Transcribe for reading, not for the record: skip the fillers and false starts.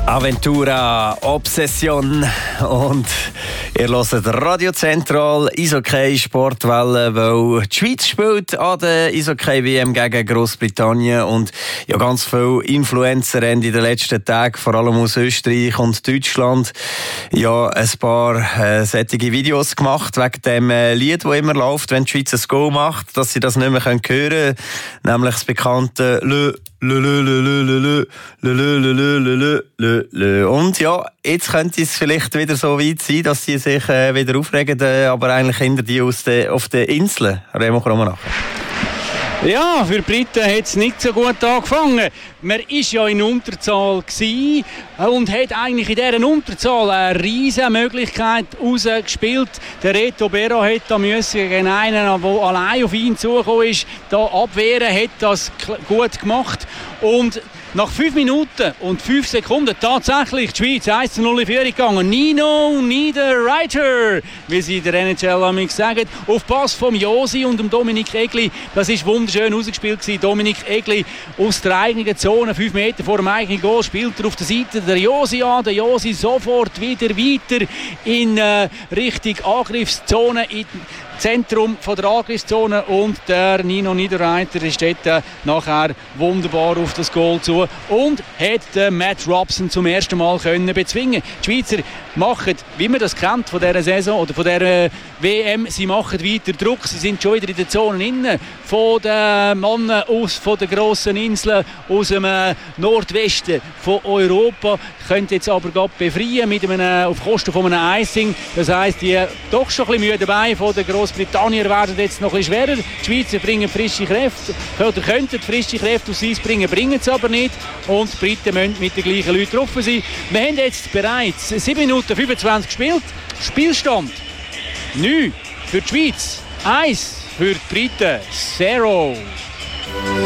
Aventura, Obsession und ihr hört Radio Zentral, Eishockey, Sportwelle, weil die Schweiz spielt an der Eishockey-WM gegen Großbritannien und ja, ganz viele Influencer haben in den letzten Tagen, vor allem aus Österreich und Deutschland, ja, ein paar solche Videos gemacht wegen dem Lied, das immer läuft, wenn die Schweiz ein Goal macht, dass sie das nicht mehr hören können, nämlich das bekannte und ja, jetzt könnte es vielleicht wieder so weit sein, dass sie sich wieder aufregen, aber eigentlich hinter die auf den Inseln. Remo, kommen wir nachher. Ja, für die Briten hat es nicht so gut angefangen. Man war ja in Unterzahl und hat eigentlich in dieser Unterzahl eine riesige Möglichkeit rausgespielt. Der Reto Berra hat da gegen einen, der allein auf ihn zugekommen ist, da abwehren, hat das gut gemacht. Und nach 5 Minuten und 5 Sekunden tatsächlich die Schweiz 1:0 in Führung gegangen. Nino Niederreiter, wie sie in der NHL sagen, auf Pass vom Josi und dem Dominik Egli. Das ist wunderschön ausgespielt gewesen. Dominik Egli aus der eigenen Zone, 5 Meter vor dem eigenen Goal, spielt er auf der Seite der Josi an. Der Josi sofort wieder weiter in Richtung Angriffszone, in Zentrum von der Angriffszone, und der Nino Niederreiter ist dort nachher wunderbar auf das Goal zu und hat Matt Robson zum ersten Mal können bezwingen. Die Schweizer machen, wie man das kennt von dieser Saison oder von dieser WM, sie machen weiter Druck, sie sind schon wieder in der Zone innen von den Männern von den grossen Inseln aus dem Nordwesten von Europa, können jetzt aber gerade befreien mit auf Kosten von einem Icing. Das heisst, die doch schon ein bisschen müde dabei von der Großbritannier werden jetzt noch ein bisschen schwerer. Die Schweizer bringen frische Kräfte, oder könnten frische Kräfte aufs Eis bringen, bringen es aber nicht. Und die Briten müssen mit den gleichen Leuten drauf sein. Wir haben jetzt bereits 7 Minuten 25 gespielt. Spielstand 9 für die Schweiz, 1 für die Briten, 0.